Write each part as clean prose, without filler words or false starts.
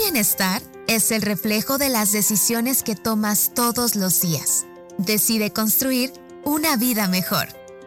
bienestar es el reflejo de las decisiones que tomas todos los días. Decide construir una vida mejor.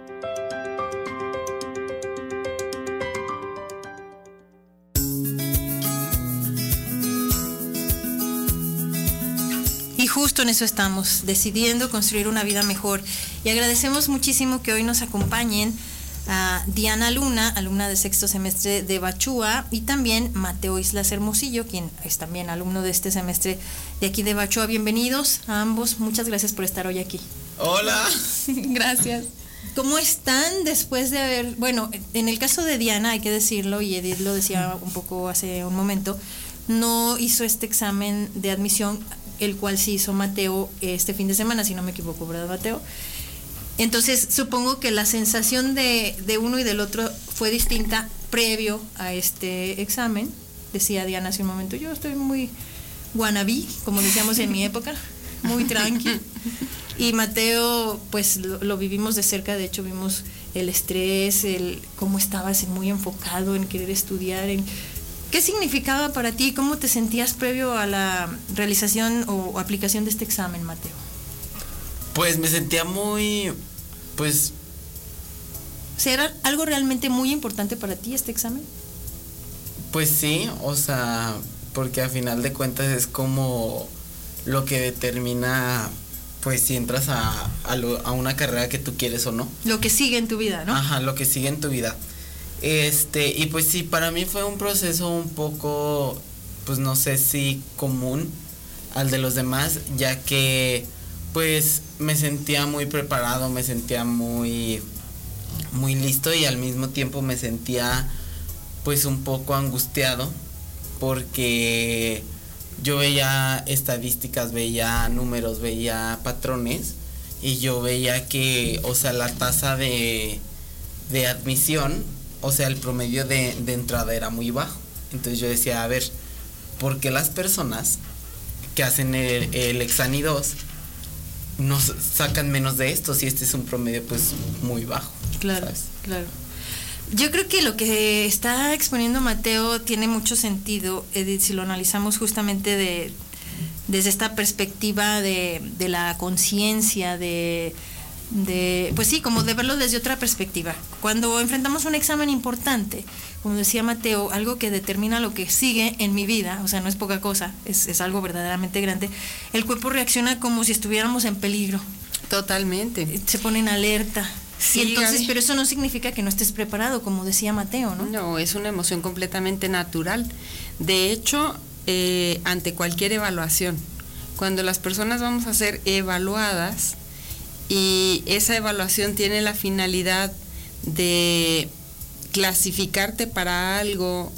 Y justo en eso estamos, decidiendo construir una vida mejor. Y agradecemos muchísimo que hoy nos acompañen a Diana Luna, alumna de sexto semestre de Bachúa, y también Mateo Islas Hermosillo, quien es también alumno de este semestre de aquí de Bachúa. Bienvenidos a ambos, muchas gracias por estar hoy aquí. Hola. Gracias. ¿Cómo están después de haber, bueno, en el caso de Diana hay que decirlo, y Edith lo decía un poco hace un momento, no hizo este examen de admisión, el cual sí hizo Mateo este fin de semana, si no me equivoco, ¿verdad, Mateo? Entonces supongo que la sensación de uno y del otro fue distinta previo a este examen. Decía Diana hace un momento, yo estoy muy wannabe, como decíamos en mi época, muy tranqui. Y Mateo, pues lo vivimos de cerca, de hecho vimos el estrés, cómo estabas muy enfocado en querer estudiar, ¿qué significaba para ti? ¿Cómo te sentías previo a la realización o aplicación de este examen, Mateo? Pues me sentía muy, pues... ¿Será algo realmente muy importante para ti este examen? Pues sí, o sea, porque a final de cuentas es como lo que determina, pues si entras a una carrera que tú quieres o no. Lo que sigue en tu vida, ¿no? Ajá, lo que sigue en tu vida. Y pues sí, para mí fue un proceso un poco, pues no sé si común al de los demás, ya que pues me sentía muy preparado, me sentía muy listo, y al mismo tiempo me sentía pues un poco angustiado, porque yo veía estadísticas, veía números, veía patrones, y yo veía que, o sea, la tasa de admisión, o sea, el promedio de entrada era muy bajo. Entonces yo decía, a ver, ¿por qué las personas que hacen el Exani 2 nos sacan menos de esto si este es un promedio pues muy bajo? Claro, ¿sabes? Claro. Yo creo que lo que está exponiendo Mateo tiene mucho sentido, Edith, si lo analizamos justamente desde esta perspectiva de la conciencia, pues sí, como de verlo desde otra perspectiva. Cuando enfrentamos un examen importante, como decía Mateo, algo que determina lo que sigue en mi vida, o sea, no es poca cosa, es algo verdaderamente grande, el cuerpo reacciona como si estuviéramos en peligro. Totalmente. Se pone en alerta. Sí, y entonces, Gaby, pero eso no significa que no estés preparado, como decía Mateo, ¿no? No, es una emoción completamente natural. De hecho, ante cualquier evaluación, cuando las personas vamos a ser evaluadas, y esa evaluación tiene la finalidad de clasificarte para algo,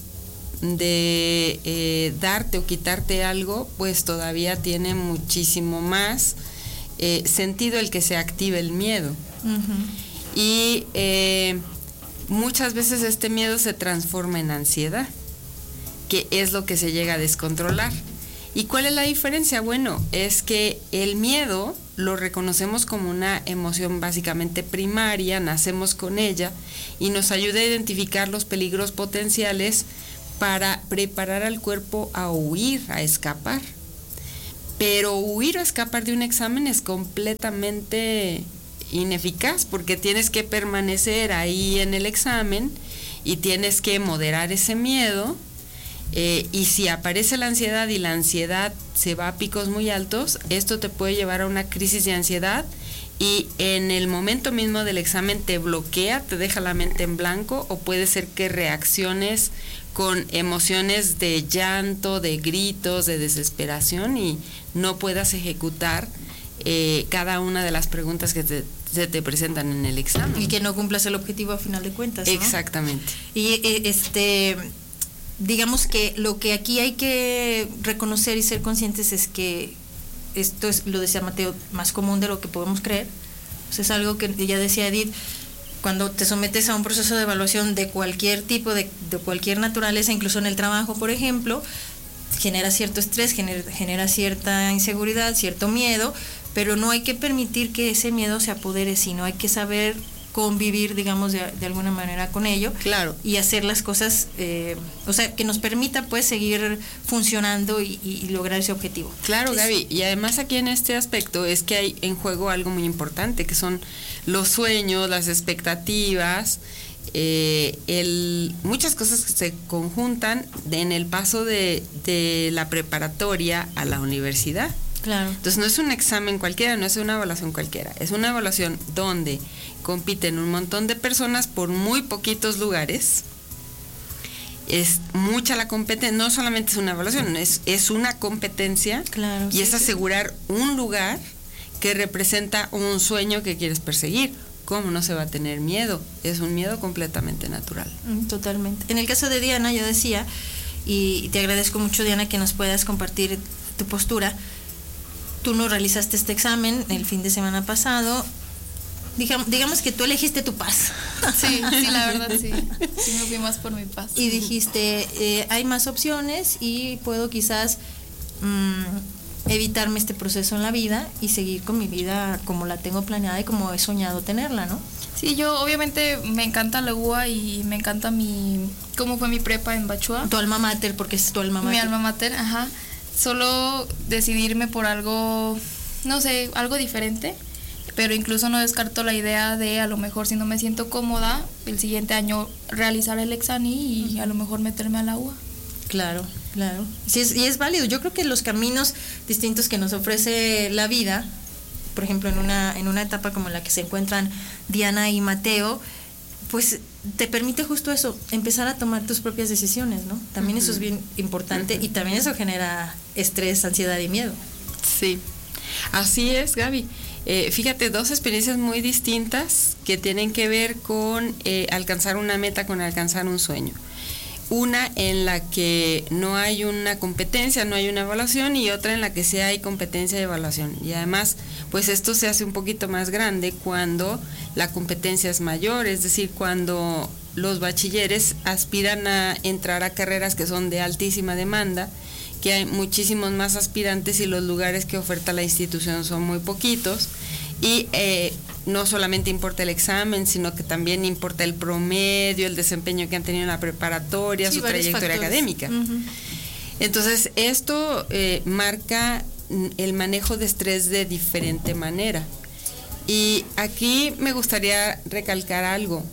de darte o quitarte algo, pues todavía tiene muchísimo más sentido el que se active el miedo. Uh-huh. Y muchas veces este miedo se transforma en ansiedad, que es lo que se llega a descontrolar. ¿Y cuál es la diferencia? Bueno, es que el miedo lo reconocemos como una emoción básicamente primaria, nacemos con ella y nos ayuda a identificar los peligros potenciales para preparar al cuerpo a huir, a escapar. Pero huir o escapar de un examen es completamente ineficaz, porque tienes que permanecer ahí en el examen y tienes que moderar ese miedo. Y si aparece la ansiedad y la ansiedad se va a picos muy altos, esto te puede llevar a una crisis de ansiedad, y en el momento mismo del examen te bloquea, te deja la mente en blanco, o puede ser que reacciones con emociones de llanto, de gritos, de desesperación, y no puedas ejecutar cada una de las preguntas que se te presentan en el examen. Y que no cumplas el objetivo a final de cuentas, ¿no? Exactamente. Y digamos que lo que aquí hay que reconocer y ser conscientes es que esto es, lo decía Mateo, más común de lo que podemos creer. O sea, es algo que ya decía Edith, cuando te sometes a un proceso de evaluación de cualquier tipo, de cualquier naturaleza, incluso en el trabajo, por ejemplo, genera cierto estrés, genera cierta inseguridad, cierto miedo, pero no hay que permitir que ese miedo se apodere, sino hay que saber convivir, digamos, de alguna manera con ello. Claro. Y hacer las cosas, o sea, que nos permita pues seguir funcionando y lograr ese objetivo. Claro, Gaby, y además aquí en este aspecto es que hay en juego algo muy importante, que son los sueños, las expectativas, muchas cosas que se conjuntan en el paso de la preparatoria a la universidad. Claro. Entonces no es un examen cualquiera, no es una evaluación cualquiera, es una evaluación donde compiten un montón de personas por muy poquitos lugares. Es mucha la competencia, no solamente es una evaluación, es una competencia. Claro, y es asegurar un lugar que representa un sueño que quieres perseguir. ¿Cómo no se va a tener miedo? Es un miedo completamente natural. Totalmente. En el caso de Diana, yo decía, y te agradezco mucho, Diana, que nos puedas compartir tu postura. Tú no realizaste este examen el fin de semana pasado. Digamos que tú elegiste tu paz. Sí, la verdad sí. Sí me fui más por mi paz. Y dijiste, hay más opciones y puedo quizás evitarme este proceso en la vida y seguir con mi vida como la tengo planeada y como he soñado tenerla, ¿no? Sí, yo obviamente me encanta la UA y me encanta cómo fue mi prepa en Bachúa. Tu alma mater, porque es tu alma mater. Mi alma mater, ajá. Solo decidirme por algo, no sé, algo diferente, pero incluso no descarto la idea de a lo mejor si no me siento cómoda, el siguiente año realizar el Exani y a lo mejor meterme a la UA. Claro, claro. Sí, y es válido. Yo creo que los caminos distintos que nos ofrece la vida, por ejemplo, en una etapa como la que se encuentran Diana y Mateo, pues te permite justo eso, empezar a tomar tus propias decisiones, ¿no? También eso es bien importante y también eso genera estrés, ansiedad y miedo. Sí, así es, Gaby. Fíjate, dos experiencias muy distintas que tienen que ver con alcanzar una meta, con alcanzar un sueño. Una en la que no hay una competencia, no hay una evaluación, y otra en la que sí hay competencia y evaluación. Y además, pues esto se hace un poquito más grande cuando la competencia es mayor, es decir, cuando los bachilleres aspiran a entrar a carreras que son de altísima demanda, que hay muchísimos más aspirantes y los lugares que oferta la institución son muy poquitos. Y no solamente importa el examen, sino que también importa el promedio, el desempeño que han tenido en la preparatoria, sí, su trayectoria académica. Entonces, esto marca el manejo de estrés de diferente manera. Y aquí me gustaría recalcar algo.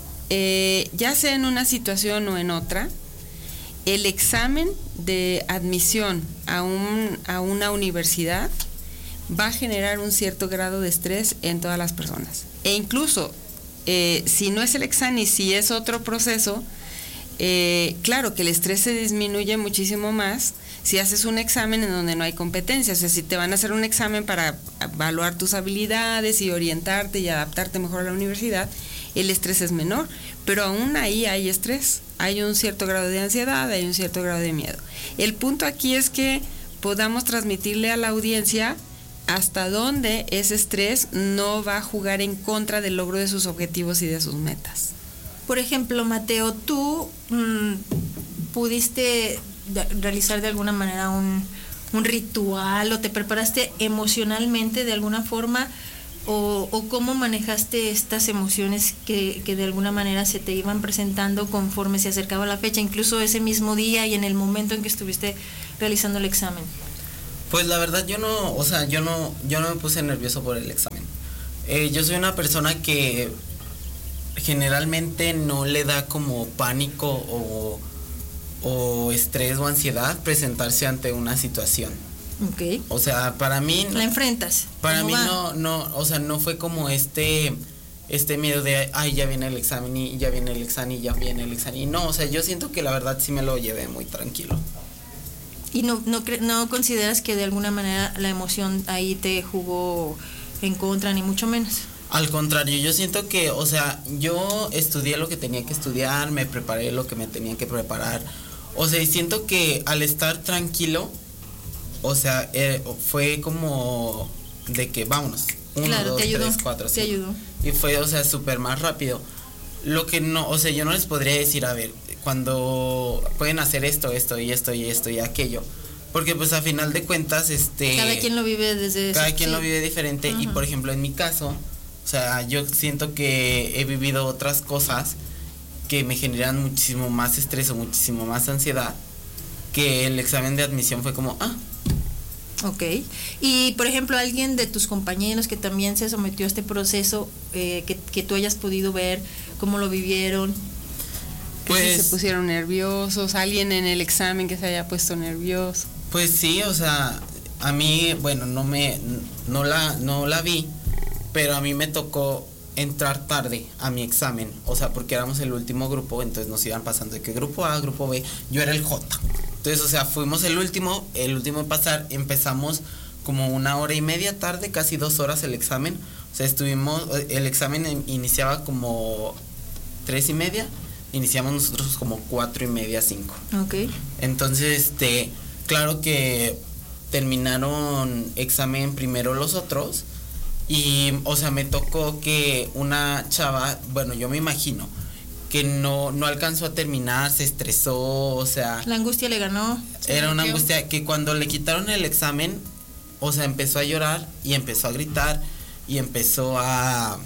Ya sea en una situación o en otra, el examen de admisión a una universidad va a generar un cierto grado de estrés en todas las personas. E incluso, si no es el examen y si es otro proceso, claro que el estrés se disminuye muchísimo más si haces un examen en donde no hay competencia. O sea, si te van a hacer un examen para evaluar tus habilidades y orientarte y adaptarte mejor a la universidad, el estrés es menor, pero aún ahí hay estrés, hay un cierto grado de ansiedad, hay un cierto grado de miedo. El punto aquí es que podamos transmitirle a la audiencia hasta dónde ese estrés no va a jugar en contra del logro de sus objetivos y de sus metas. Por ejemplo, Mateo, tú pudiste realizar de alguna manera un ritual o te preparaste emocionalmente de alguna forma o cómo manejaste estas emociones que de alguna manera se te iban presentando conforme se acercaba la fecha, incluso ese mismo día y en el momento en que estuviste realizando el examen. Pues la verdad yo no me puse nervioso por el examen. Yo soy una persona que generalmente no le da como pánico o estrés o ansiedad presentarse ante una situación. Okay. O sea, para mí la enfrentas. Para mí no fue como este miedo de ay, ya viene el examen y ya viene el examen y ya viene el examen. Y no, o sea, yo siento que la verdad sí me lo llevé muy tranquilo. ¿Y no consideras que de alguna manera la emoción ahí te jugó en contra, ni mucho menos? Al contrario, yo siento que, o sea, yo estudié lo que tenía que estudiar, me preparé lo que me tenía que preparar. O sea, y siento que al estar tranquilo, o sea, fue como de que vámonos. 1, 2, 3, 4, 5. Te ayudó. Y fue, o sea, súper más rápido. Lo que no, o sea, yo no les podría decir, a ver, cuando pueden hacer esto y aquello, porque pues a final de cuentas cada quien lo vive desde cada quien lo vive diferente. Y por ejemplo en mi caso O sea, yo siento que he vivido otras cosas que me generan muchísimo más estrés o muchísimo más ansiedad, que el examen de admisión fue como, Ok. Y, por ejemplo, alguien de tus compañeros que también se sometió a este proceso, que tú hayas podido ver, cómo lo vivieron. pues... Si se pusieron nerviosos, alguien en el examen que se haya puesto nervioso. Pues sí, o sea, a mí, bueno, no la vi, pero a mí me tocó entrar tarde a mi examen, o sea, porque éramos el último grupo, entonces nos iban pasando de que grupo A, grupo B, yo era el J. Entonces, o sea, fuimos el último en pasar, empezamos como 1 hora y media tarde, casi 2 horas el examen. O sea, el examen iniciaba como 3:30, iniciamos nosotros como 4:30, 5. Ok. Entonces, claro que terminaron examen primero los otros y, o sea, me tocó que una chava, bueno, yo me imagino que no alcanzó a terminar, se estresó, o sea... La angustia le ganó. Era una angustia que cuando le quitaron el examen, o sea, empezó a llorar y empezó a gritar y empezó a...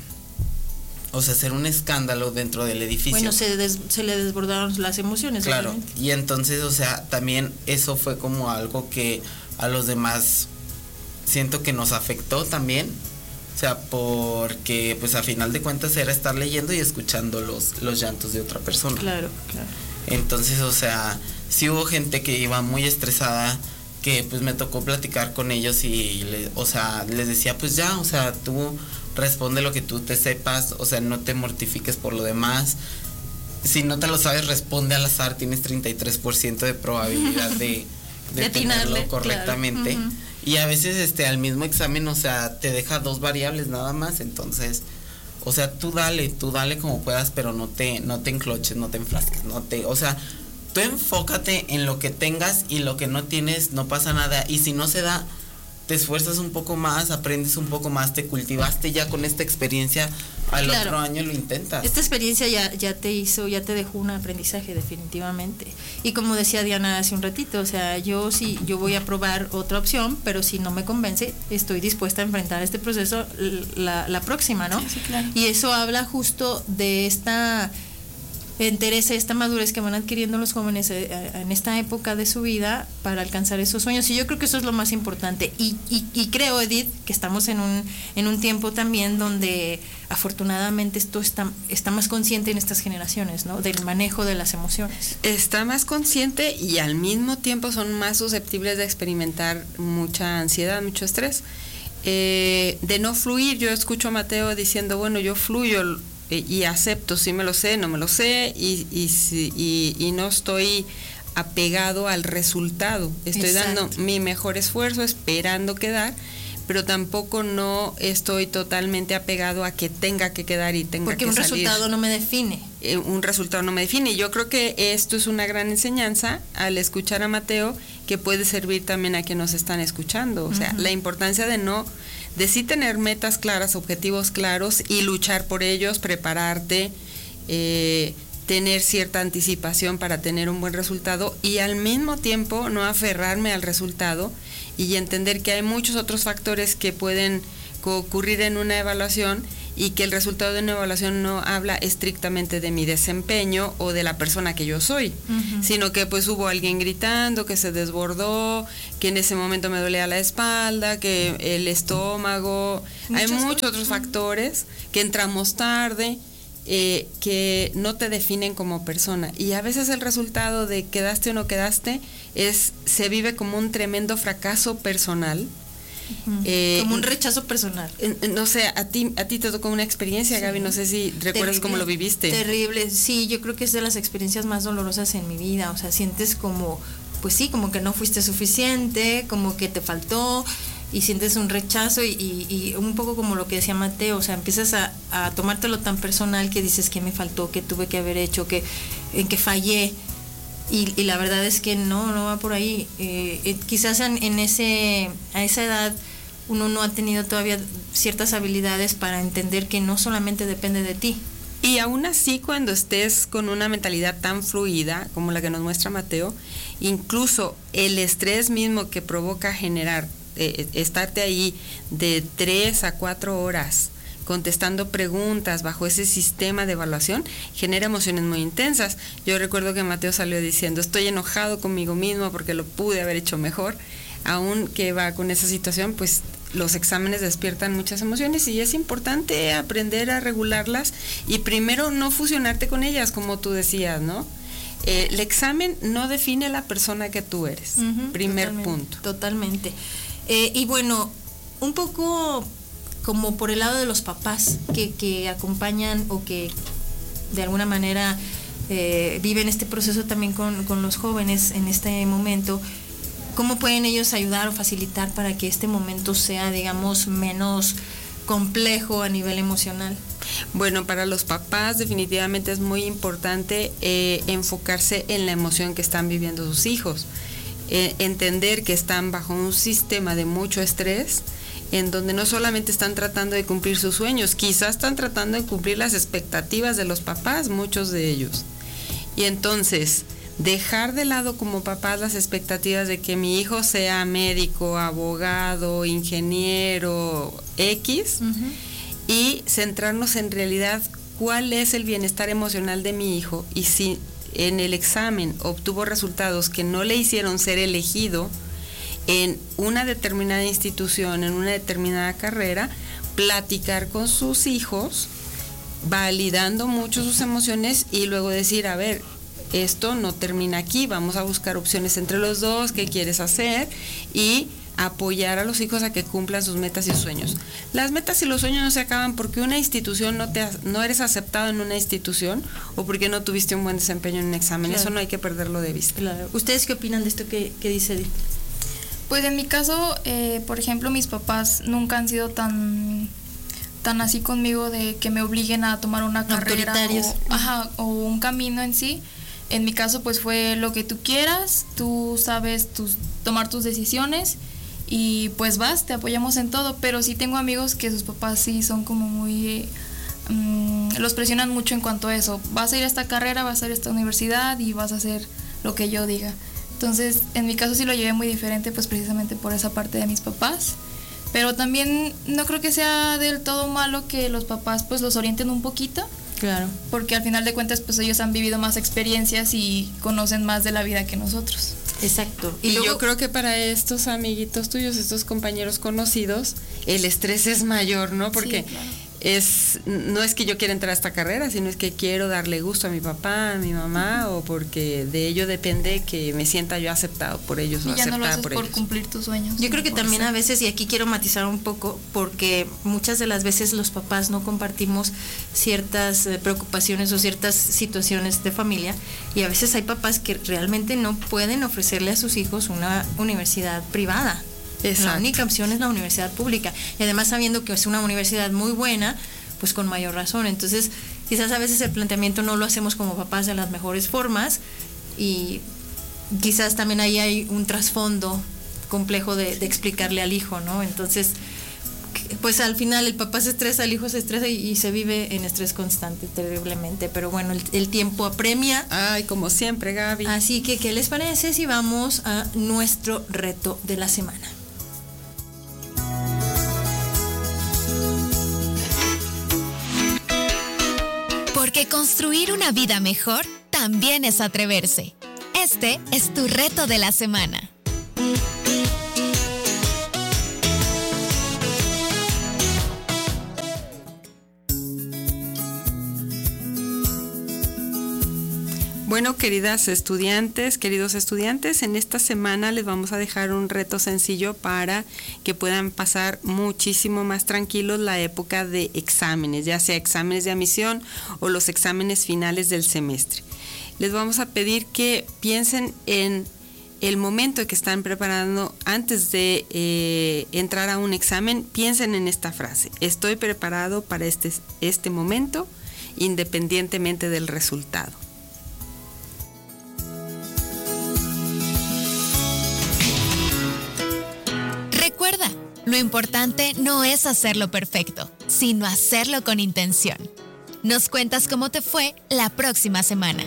O sea, hacer un escándalo dentro del edificio. Bueno, se le desbordaron las emociones. Claro, obviamente. y entonces, o sea, también eso fue como algo que a los demás siento que nos afectó también. O sea, porque pues a final de cuentas era estar leyendo y escuchando los llantos de otra persona. Claro, claro. Entonces, o sea, sí hubo gente que iba muy estresada, que pues me tocó platicar con ellos y o sea, les decía, pues ya, o sea, tú responde lo que tú te sepas, o sea, no te mortifiques por lo demás. Si no te lo sabes, responde al azar, tienes 33% de probabilidad de tenerlo correctamente. Claro. Y a veces al mismo examen, o sea, te deja 2 variables nada más, entonces, o sea, tú dale como puedas, pero no te encloches, no te enfrasques, o sea, tú enfócate en lo que tengas y lo que no tienes, no pasa nada, y si no se da, te esfuerzas un poco más, aprendes un poco más, te cultivaste ya con esta experiencia, al otro año lo intentas. Esta experiencia ya te dejó un aprendizaje definitivamente. Y como decía Diana hace un ratito, o sea, yo voy a probar otra opción, pero si no me convence, estoy dispuesta a enfrentar este proceso la próxima, ¿no? Sí, claro. Y eso habla justo de esta entereza, esta madurez que van adquiriendo los jóvenes en esta época de su vida para alcanzar esos sueños. Y yo creo que eso es lo más importante. Y creo, Edith, que estamos en un tiempo también donde afortunadamente esto está más consciente en estas generaciones, ¿no? Del manejo de las emociones. Está más consciente y al mismo tiempo son más susceptibles de experimentar mucha ansiedad, mucho estrés. De no fluir, yo escucho a Mateo diciendo, bueno, yo fluyo y acepto, si me lo sé, no me lo sé, y no estoy apegado al resultado. Estoy dando mi mejor esfuerzo, esperando quedar, pero tampoco no estoy totalmente apegado a que tenga que quedar y tenga que salir. Porque un resultado no me define. Un resultado no me define. Yo creo que esto es una gran enseñanza al escuchar a Mateo, que puede servir también a quienes nos están escuchando. O sea, la importancia de sí tener metas claras, objetivos claros y luchar por ellos, prepararte, tener cierta anticipación para tener un buen resultado y al mismo tiempo no aferrarme al resultado y entender que hay muchos otros factores que pueden ocurrir en una evaluación y que el resultado de una evaluación no habla estrictamente de mi desempeño o de la persona que yo soy, sino que pues hubo alguien gritando, que se desbordó, que en ese momento me dolía la espalda, que el estómago, hay muchos otros factores, que entramos tarde, que no te definen como persona. Y a veces el resultado de quedaste o no quedaste se vive como un tremendo fracaso personal. Como un rechazo personal. No sé, a ti te tocó una experiencia, sí. Gaby, no sé si recuerdas cómo lo viviste. Terrible, sí, yo creo que es de las experiencias más dolorosas en mi vida. O sea, sientes como, pues sí, como que no fuiste suficiente, como que te faltó, y sientes un rechazo y un poco como lo que decía Mateo, o sea, empiezas a tomártelo tan personal que dices que me faltó, que tuve que haber hecho, en que fallé. Y la verdad es que no va por ahí. Quizás a esa edad uno no ha tenido todavía ciertas habilidades para entender que no solamente depende de ti. Y aún así, cuando estés con una mentalidad tan fluida como la que nos muestra Mateo, incluso el estrés mismo que provoca generar, estarte ahí de 3 a 4 horas contestando preguntas bajo ese sistema de evaluación, genera emociones muy intensas. Yo recuerdo que Mateo salió diciendo, estoy enojado conmigo mismo porque lo pude haber hecho mejor. Aún que va con esa situación, pues los exámenes despiertan muchas emociones y es importante aprender a regularlas y primero no fusionarte con ellas, como tú decías, ¿no? El examen no define la persona que tú eres. Primer punto. Totalmente. Y bueno, un poco como por el lado de los papás que acompañan o que de alguna manera viven este proceso también con los jóvenes en este momento. ¿Cómo pueden ellos ayudar o facilitar para que este momento sea, digamos, menos complejo a nivel emocional? Bueno, para los papás definitivamente es muy importante enfocarse en la emoción que están viviendo sus hijos. Entender que están bajo un sistema de mucho estrés, en donde no solamente están tratando de cumplir sus sueños, quizás están tratando de cumplir las expectativas de los papás, muchos de ellos. Y entonces, dejar de lado como papás las expectativas de que mi hijo sea médico, abogado, ingeniero, X, y centrarnos en realidad cuál es el bienestar emocional de mi hijo, y si en el examen obtuvo resultados que no le hicieron ser elegido en una determinada institución, en una determinada carrera, platicar con sus hijos, validando mucho sus emociones y luego decir, a ver, esto no termina aquí, vamos a buscar opciones entre los dos, qué quieres hacer, y apoyar a los hijos a que cumplan sus metas y sus sueños. Las metas y los sueños no se acaban porque una institución no eres aceptado en una institución o porque no tuviste un buen desempeño en un examen. Claro. Eso no hay que perderlo de vista. Claro. ¿Ustedes qué opinan de esto que dice Edith? Pues en mi caso, por ejemplo, mis papás nunca han sido tan así conmigo de que me obliguen a tomar una carrera o un camino en sí. En mi caso, pues fue lo que tú quieras, tú sabes tomar tus decisiones y pues vas, te apoyamos en todo, pero sí tengo amigos que sus papás sí son como muy, los presionan mucho en cuanto a eso, vas a ir a esta carrera, vas a ir a esta universidad y vas a hacer lo que yo diga. Entonces, en mi caso sí lo llevé muy diferente, pues precisamente por esa parte de mis papás, pero también no creo que sea del todo malo que los papás pues los orienten un poquito. Claro. Porque al final de cuentas, pues ellos han vivido más experiencias y conocen más de la vida que nosotros. Exacto. Y luego, yo creo que para estos amiguitos tuyos, estos compañeros conocidos, el estrés es mayor, ¿no? Porque sí, claro. No es que yo quiera entrar a esta carrera, sino es que quiero darle gusto a mi papá, a mi mamá, o porque de ello depende que me sienta yo aceptado por ellos o aceptada por ellos. Y ya no lo haces por cumplir tus sueños. Yo creo que también a veces, y aquí quiero matizar un poco, porque muchas de las veces los papás no compartimos ciertas preocupaciones o ciertas situaciones de familia, y a veces hay papás que realmente no pueden ofrecerle a sus hijos una universidad privada. Exacto. La única opción es la universidad pública, y además sabiendo que es una universidad muy buena, pues con mayor razón. Entonces quizás a veces el planteamiento no lo hacemos como papás de las mejores formas, y quizás también ahí hay un trasfondo complejo de explicarle al hijo, ¿no? Entonces pues al final el papá se estresa, el hijo se estresa y se vive en estrés constante terriblemente, pero bueno, el tiempo apremia. Ay, como siempre, Gaby. Así que, ¿qué les parece si vamos a nuestro reto de la semana? Porque construir una vida mejor también es atreverse. Este es tu reto de la semana. Bueno, queridos estudiantes, en esta semana les vamos a dejar un reto sencillo para que puedan pasar muchísimo más tranquilos la época de exámenes, ya sea exámenes de admisión o los exámenes finales del semestre. Les vamos a pedir que piensen en el momento que están preparando antes de entrar a un examen. Piensen en esta frase: estoy preparado para este momento, independientemente del resultado. Recuerda, lo importante no es hacerlo perfecto, sino hacerlo con intención. Nos cuentas cómo te fue la próxima semana.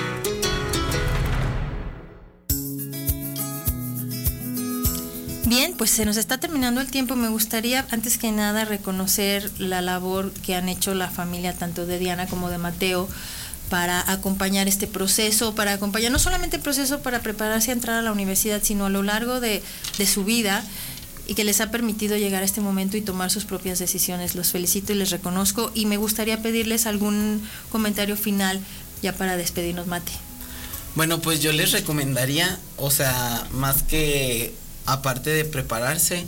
Bien, pues se nos está terminando el tiempo. Me gustaría, antes que nada, reconocer la labor que han hecho la familia, tanto de Diana como de Mateo, para acompañar este proceso, para acompañar no solamente el proceso para prepararse a entrar a la universidad, sino a lo largo de su vida, y que les ha permitido llegar a este momento y tomar sus propias decisiones. Los felicito y les reconozco, y me gustaría pedirles algún comentario final ya para despedirnos, Mate. Bueno, pues yo les recomendaría, o sea, más que aparte de prepararse,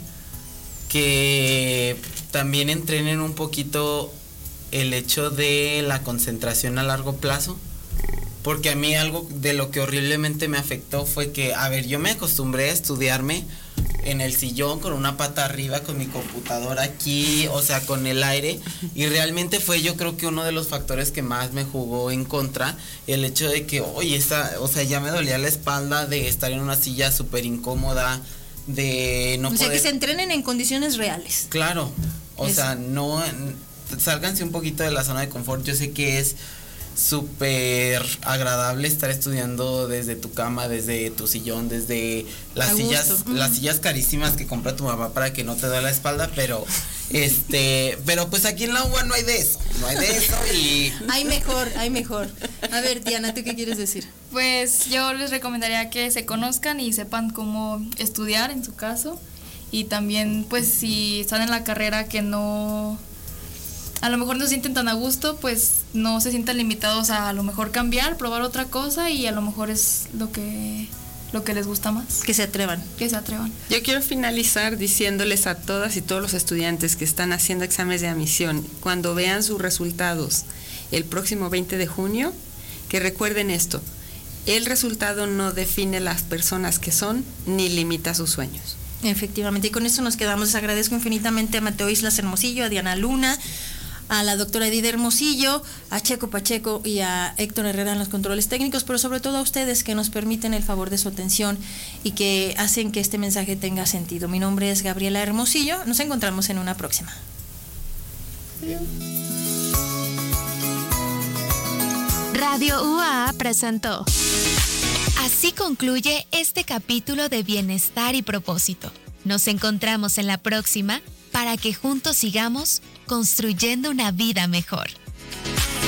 que también entrenen un poquito el hecho de la concentración a largo plazo, porque a mí algo de lo que horriblemente me afectó fue que, a ver, yo me acostumbré a estudiarme en el sillón con una pata arriba, con mi computadora aquí, o sea, con el aire, y realmente fue, yo creo que uno de los factores que más me jugó en contra, el hecho de que, oye, o sea, ya me dolía la espalda de estar en una silla súper incómoda, de no poder... O sea, que se entrenen en condiciones reales. Claro, o sea, no, sálganse un poquito de la zona de confort. Yo sé que es súper agradable estar estudiando desde tu cama, desde tu sillón, desde las sillas carísimas que compra tu mamá para que no te duele la espalda, pero pues aquí en la UA no hay de eso y hay mejor. A ver, Diana, ¿tú qué quieres decir? Pues yo les recomendaría que se conozcan y sepan cómo estudiar en su caso, y también pues si están en la carrera que a lo mejor no se sienten tan a gusto, pues no se sientan limitados a lo mejor cambiar, probar otra cosa, y a lo mejor es lo que les gusta más. Que se atrevan. Yo quiero finalizar diciéndoles a todas y todos los estudiantes que están haciendo exámenes de admisión, cuando vean sus resultados el próximo 20 de junio, que recuerden esto: el resultado no define las personas que son, ni limita sus sueños. Efectivamente, y con eso nos quedamos. Les agradezco infinitamente a Mateo Islas Hermosillo, a Diana Luna, a la doctora Edith Hermosillo, a Checo Pacheco y a Héctor Herrera en los controles técnicos, pero sobre todo a ustedes que nos permiten el favor de su atención y que hacen que este mensaje tenga sentido. Mi nombre es Gabriela Hermosillo, nos encontramos en una próxima. Radio UAA presentó. Así concluye este capítulo de Bienestar y Propósito. Nos encontramos en la próxima para que juntos sigamos construyendo una vida mejor.